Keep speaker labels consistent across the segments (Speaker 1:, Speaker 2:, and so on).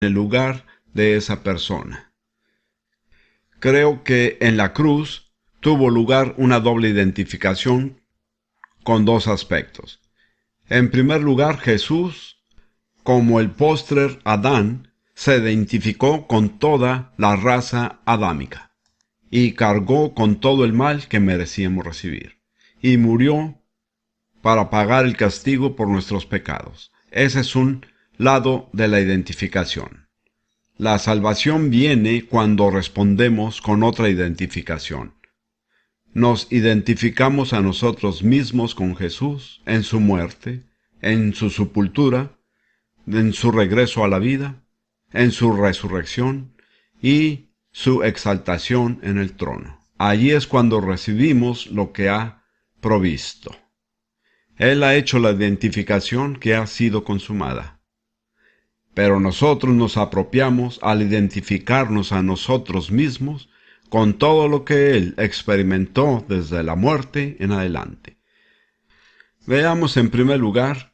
Speaker 1: el lugar de esa persona. Creo que en la cruz tuvo lugar una doble identificación con dos aspectos. En primer lugar, Jesús, como el postrer Adán, se identificó con toda la raza adámica y cargó con todo el mal que merecíamos recibir, y murió para pagar el castigo por nuestros pecados. Ese es un lado de la identificación. La salvación viene cuando respondemos con otra identificación. Nos identificamos a nosotros mismos con Jesús en su muerte, en su sepultura, en su regreso a la vida, en su resurrección y su exaltación en el trono. Allí es cuando recibimos lo que ha provisto. Él ha hecho la identificación que ha sido consumada. Pero nosotros nos apropiamos al identificarnos a nosotros mismos con todo lo que Él experimentó desde la muerte en adelante. Veamos en primer lugar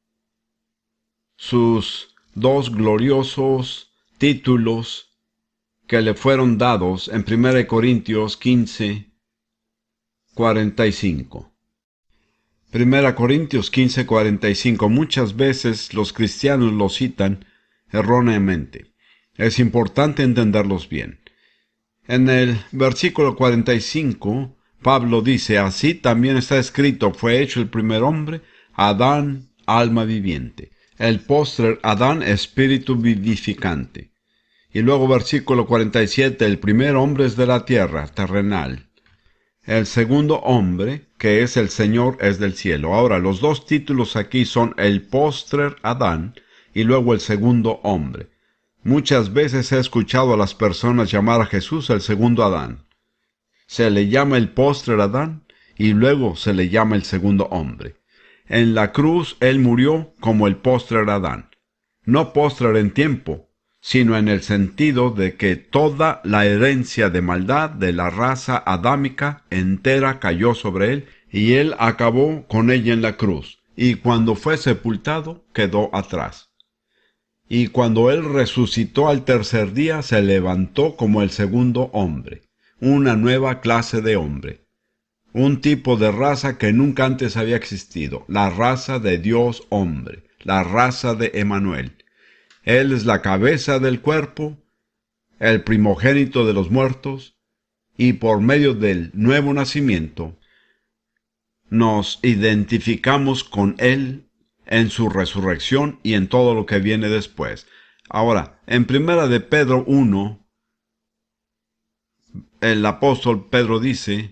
Speaker 1: sus dos gloriosos títulos que le fueron dados en 1 Corintios 15, 45. 1 Corintios 15, 45. Muchas veces los cristianos lo citan erróneamente. Es importante entenderlos bien. En el versículo 45, Pablo dice, así también está escrito, fue hecho el primer hombre, Adán, alma viviente. El postrer Adán, espíritu vivificante. Y luego versículo 47, el primer hombre es de la tierra, terrenal. El segundo hombre, que es el Señor, es del cielo. Ahora, los dos títulos aquí son el postrer Adán y luego el segundo hombre. Muchas veces he escuchado a las personas llamar a Jesús el segundo Adán. Se le llama el postrer Adán y luego se le llama el segundo hombre. En la cruz Él murió como el postrer Adán. No postrer en tiempo, sino en el sentido de que toda la herencia de maldad de la raza adámica entera cayó sobre Él y Él acabó con ella en la cruz. Y cuando fue sepultado, quedó atrás. Y cuando Él resucitó al tercer día, se levantó como el segundo hombre, una nueva clase de hombre, un tipo de raza que nunca antes había existido, la raza de Dios hombre, la raza de Emmanuel. Él es la cabeza del cuerpo, el primogénito de los muertos, y por medio del nuevo nacimiento, nos identificamos con Él en su resurrección y en todo lo que viene después. Ahora, en primera de Pedro 1, el apóstol Pedro dice,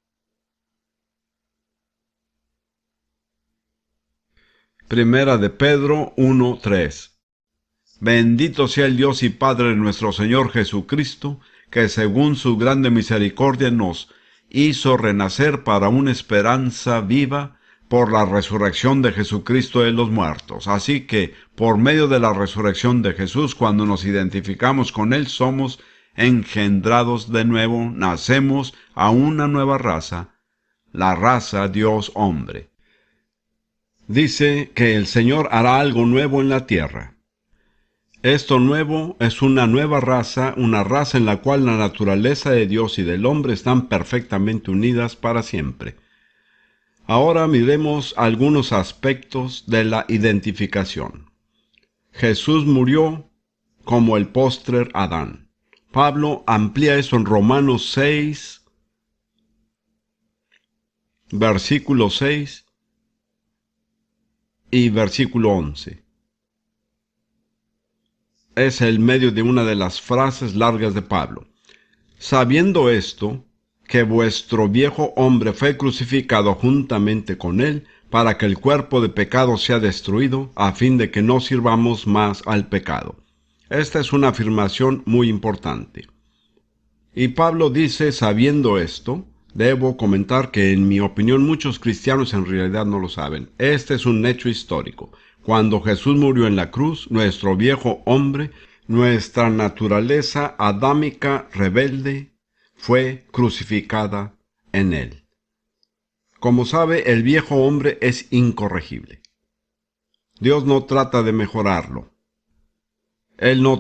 Speaker 1: primera de Pedro 1:3, bendito sea el Dios y Padre de nuestro Señor Jesucristo, que según su grande misericordia nos hizo renacer para una esperanza viva por la resurrección de Jesucristo de los muertos. Así que, por medio de la resurrección de Jesús, cuando nos identificamos con Él, somos engendrados de nuevo, nacemos a una nueva raza, la raza Dios-hombre. Dice que el Señor hará algo nuevo en la tierra. Esto nuevo es una nueva raza, una raza en la cual la naturaleza de Dios y del hombre están perfectamente unidas para siempre. Ahora miremos algunos aspectos de la identificación. Jesús murió como el postrer Adán. Pablo amplía eso en Romanos 6, versículo 6 y versículo 11. Es el medio de una de las frases largas de Pablo. Sabiendo esto, que vuestro viejo hombre fue crucificado juntamente con él, para que el cuerpo de pecado sea destruido, a fin de que no sirvamos más al pecado. Esta es una afirmación muy importante. Y Pablo dice, sabiendo esto, debo comentar que en mi opinión muchos cristianos en realidad no lo saben. Este es un hecho histórico. Cuando Jesús murió en la cruz, nuestro viejo hombre, nuestra naturaleza adámica rebelde, fue crucificada en Él. Como sabe, el viejo hombre es incorregible. Dios no trata de mejorarlo. Él no